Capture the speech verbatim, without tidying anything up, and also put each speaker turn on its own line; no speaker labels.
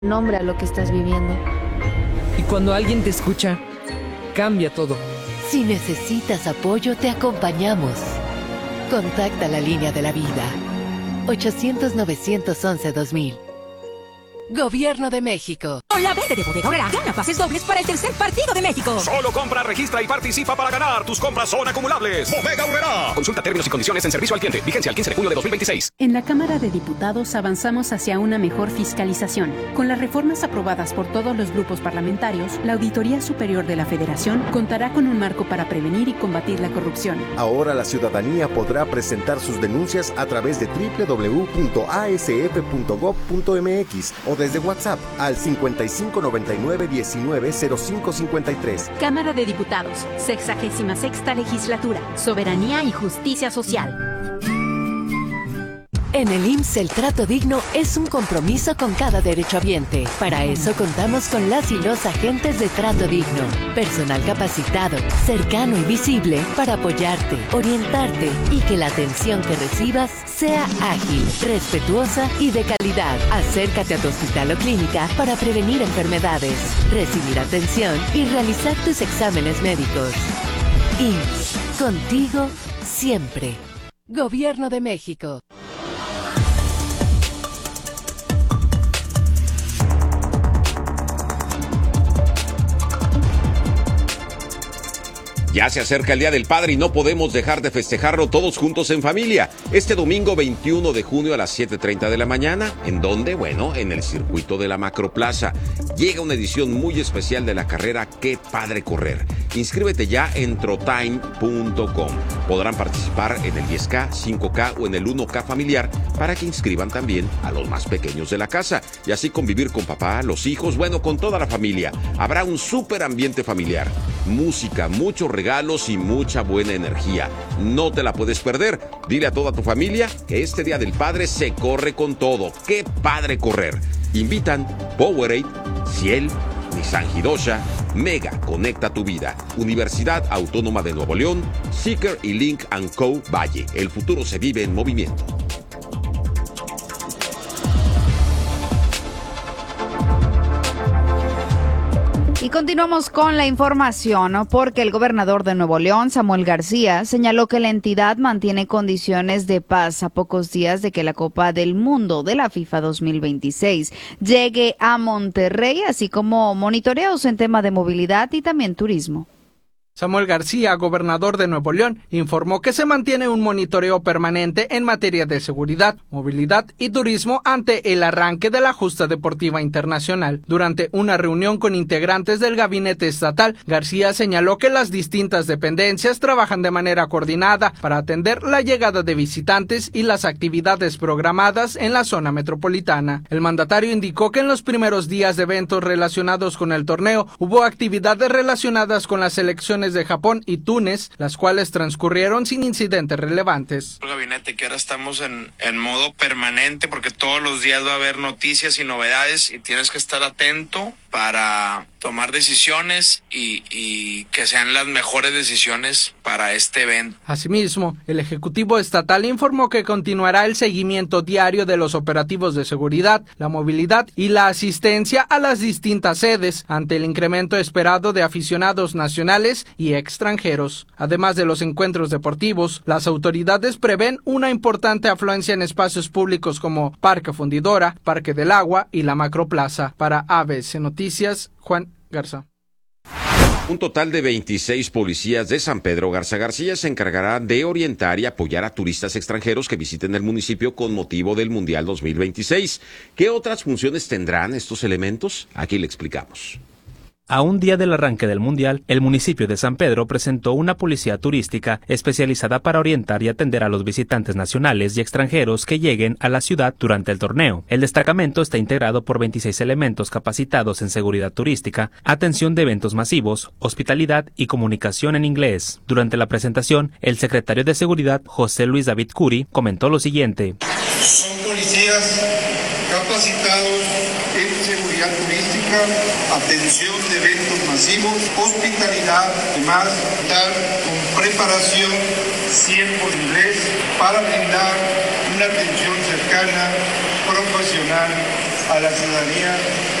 nombre a lo que estás viviendo.
Y cuando alguien te escucha, cambia todo.
Si necesitas apoyo, te acompañamos. Contacta la línea de la vida. ochocientos, novecientos once, dos mil. Gobierno de México.
Con la verde de Bodega Aurrera, gana pases dobles para el tercer partido de México.
Solo compra, registra y participa para ganar. Tus compras son acumulables. Bodega Aurrera. Consulta términos y condiciones en servicio al cliente. Vigencia al quince de junio de dos mil veintiséis.
En la Cámara de Diputados avanzamos hacia una mejor fiscalización. Con las reformas aprobadas por todos los grupos parlamentarios, la Auditoría Superior de la Federación contará con un marco para prevenir y combatir la corrupción.
Ahora la ciudadanía podrá presentar sus denuncias a través de doble u doble u doble u punto a s f punto gob punto m x o desde WhatsApp al cincuenta y cinco noventa y nueve diecinueve cero cinco cincuenta y tres.
Cámara de Diputados, sexagésima sexta legislatura, soberanía y justicia social.
En el I M S S el trato digno es un compromiso con cada derechohabiente. Para eso contamos con las y los agentes de trato digno. Personal capacitado, cercano y visible para apoyarte, orientarte y que la atención que recibas sea ágil, respetuosa y de calidad. Acércate a tu hospital o clínica para prevenir enfermedades, recibir atención y realizar tus exámenes médicos. I M S S, contigo siempre. Gobierno de México.
Ya se acerca el Día del Padre y no podemos dejar de festejarlo todos juntos en familia. Este domingo veintiuno de junio a las siete treinta de la mañana. ¿En dónde? Bueno, en el circuito de la Macroplaza. Llega una edición muy especial de la carrera Qué Padre Correr. Inscríbete ya en trotime punto com. Podrán participar en el diez K, cinco K o en el uno K familiar para que inscriban también a los más pequeños de la casa y así convivir con papá, los hijos, bueno, con toda la familia. Habrá un súper ambiente familiar, música, muchos regalos y mucha buena energía. No te la puedes perder. Dile a toda tu familia que este Día del Padre se corre con todo. ¡Qué padre correr! Invitan Powerade, Ciel, Nissan Hidosha, Mega Conecta tu Vida, Universidad Autónoma de Nuevo León, Seeker y Link and Co. Valle. El futuro se vive en movimiento.
Y continuamos con la información, ¿no? Porque el gobernador de Nuevo León, Samuel García, señaló que la entidad mantiene condiciones de paz a pocos días de que la Copa del Mundo de la FIFA dos mil veintiséis llegue a Monterrey, así como monitoreos en tema de movilidad y también turismo.
Samuel García, gobernador de Nuevo León, informó que se mantiene un monitoreo permanente en materia de seguridad, movilidad y turismo ante el arranque de la justa deportiva internacional. Durante una reunión con integrantes del gabinete estatal, García señaló que las distintas dependencias trabajan de manera coordinada para atender la llegada de visitantes y las actividades programadas en la zona metropolitana. El mandatario indicó que en los primeros días de eventos relacionados con el torneo hubo actividades relacionadas con las elecciones de Japón y Túnez, las cuales transcurrieron sin incidentes relevantes.
El gabinete que ahora estamos en, en modo permanente porque todos los días va a haber noticias y novedades y tienes que estar atento para tomar decisiones y, y que sean las mejores decisiones para este evento.
Asimismo, el Ejecutivo Estatal informó que continuará el seguimiento diario de los operativos de seguridad, la movilidad y la asistencia a las distintas sedes ante el incremento esperado de aficionados nacionales y extranjeros. Además de los encuentros deportivos, las autoridades prevén una importante afluencia en espacios públicos como Parque Fundidora, Parque del Agua y la Macroplaza. Para A B C Noticias, Juan Garza.
Un total de veintiséis policías de San Pedro Garza García se encargarán de orientar y apoyar a turistas extranjeros que visiten el municipio con motivo del Mundial dos mil veintiséis. ¿Qué otras funciones tendrán estos elementos? Aquí le explicamos.
A un día del arranque del Mundial, el municipio de San Pedro presentó una policía turística especializada para orientar y atender a los visitantes nacionales y extranjeros que lleguen a la ciudad durante el torneo. El destacamento está integrado por veintiséis elementos capacitados en seguridad turística, atención de eventos masivos, hospitalidad y comunicación en inglés. Durante la presentación, el secretario de Seguridad, José Luis David Curi, comentó lo siguiente.
Son policías capacitados en seguridad turística, atención de eventos masivos, hospitalidad, además contar con preparación cien por ciento inglés para brindar una atención cercana, profesional a la ciudadanía